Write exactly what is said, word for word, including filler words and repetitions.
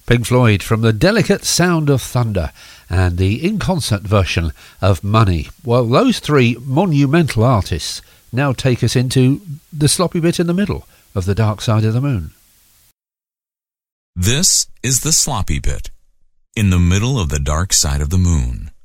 Pink Floyd from the Delicate Sound of Thunder and the in concert version of Money. Well, those three monumental artists now take us into the sloppy bit in the middle of The Dark Side of the Moon. This is the sloppy bit in the middle of The Dark Side of the Moon.